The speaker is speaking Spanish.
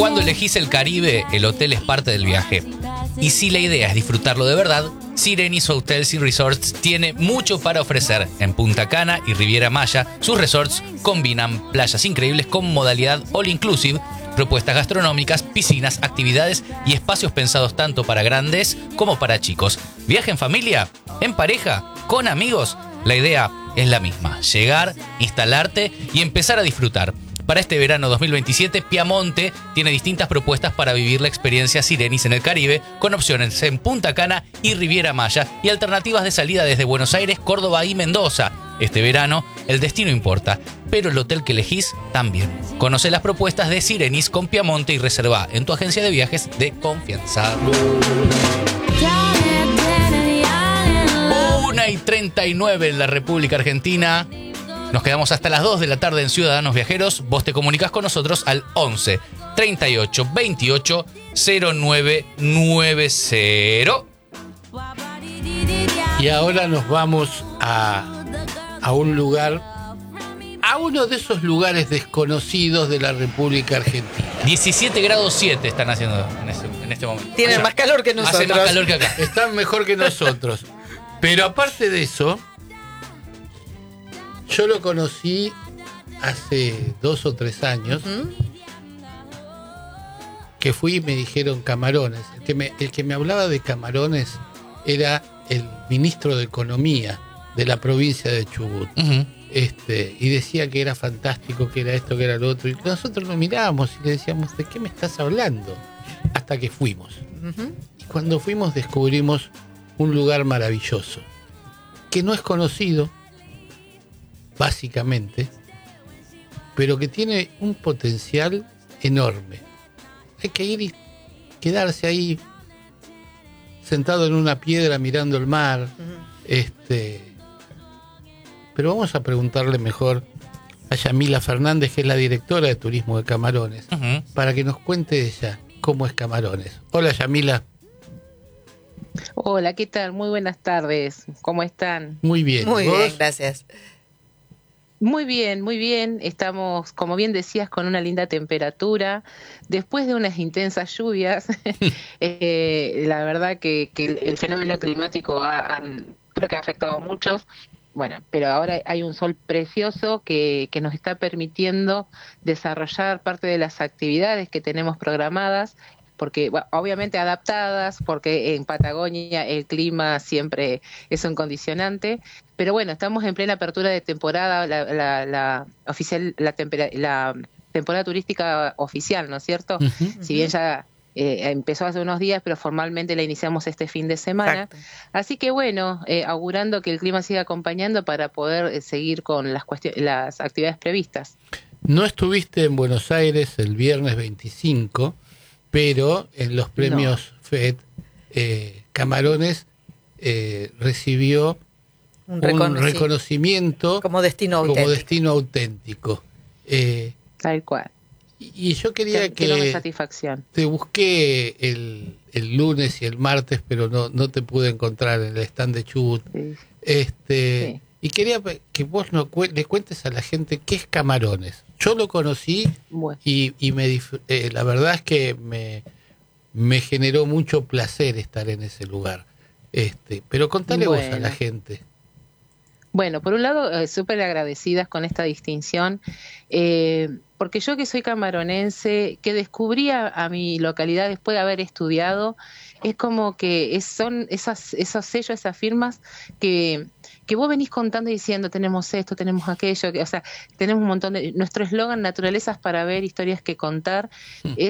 Cuando elegís el Caribe, el hotel es parte del viaje. Y si la idea es disfrutarlo de verdad, Sirenis Hotels y Resorts tiene mucho para ofrecer. En Punta Cana y Riviera Maya, sus resorts combinan playas increíbles con modalidad all inclusive, propuestas gastronómicas, piscinas, actividades y espacios pensados tanto para grandes como para chicos. ¿Viaje en familia? ¿En pareja? ¿Con amigos? La idea es la misma: llegar, instalarte y empezar a disfrutar. Para este verano 2027, Piamonte tiene distintas propuestas para vivir la experiencia Sirenis en el Caribe, con opciones en Punta Cana y Riviera Maya y alternativas de salida desde Buenos Aires, Córdoba y Mendoza. Este verano, el destino importa, pero el hotel que elegís también. Conoce las propuestas de Sirenis con Piamonte y reserva en tu agencia de viajes de confianza. 1:39 en la República Argentina. Nos quedamos hasta las 2 de la tarde en Ciudadanos Viajeros. Vos te comunicás con nosotros al 11 38 28 0990. Y ahora nos vamos a un lugar, a uno de esos lugares desconocidos de la República Argentina. 17 grados 7 están haciendo en este momento. Tienen más calor que nosotros. Hace más calor que acá. Están mejor que nosotros. Pero aparte de eso, yo lo conocí hace 2 o 3 años, que fui y me dijeron camarones. El que me hablaba de camarones era el ministro de Economía de la provincia de Chubut. Y decía que era fantástico, que era esto, que era lo otro. Y nosotros lo mirábamos y le decíamos, ¿de qué me estás hablando? Hasta que fuimos. Y cuando fuimos descubrimos un lugar maravilloso, que no es conocido, básicamente, pero que tiene un potencial enorme. Hay que ir y quedarse ahí sentado en una piedra mirando el mar. Pero vamos a preguntarle mejor a Yamila Fernández, que es la directora de Turismo de Camarones, para que nos cuente ella cómo es Camarones. Hola, Yamila. Hola, ¿qué tal? Muy buenas tardes. ¿Cómo están? Muy bien. Muy bien, gracias. Muy bien, muy bien. Estamos, como bien decías, con una linda temperatura. Después de unas intensas lluvias, la verdad que el fenómeno climático creo que ha afectado a muchos. Bueno, pero ahora hay un sol precioso que nos está permitiendo desarrollar parte de las actividades que tenemos programadas, porque bueno, obviamente adaptadas, porque en Patagonia el clima siempre es un condicionante, pero bueno, estamos en plena apertura de temporada, la temporada turística oficial, ¿no es cierto? Si bien ya empezó hace unos días, pero formalmente la iniciamos este fin de semana. Exacto. Así que bueno, augurando que el clima siga acompañando para poder seguir con las actividades previstas. No estuviste en Buenos Aires el viernes 25, pero en los premios FED, Camarones recibió un reconocimiento como destino auténtico. Tal cual. Y yo quería que satisfacción. te busqué el lunes y el martes, pero no te pude encontrar en el stand de Chubut. Sí. Sí. Y quería que vos le cuentes a la gente qué es Camarones. Yo lo conocí, bueno, y la verdad es que me generó mucho placer estar en ese lugar. Pero contale vos a la gente. Bueno, por un lado, súper agradecidas con esta distinción, porque yo que soy camaronense, que descubrí a mi localidad después de haber estudiado, es como que son esos sellos, esas firmas que vos venís contando y diciendo, tenemos esto, tenemos aquello, o sea, tenemos un montón de... Nuestro eslogan, naturalezas para ver, historias que contar,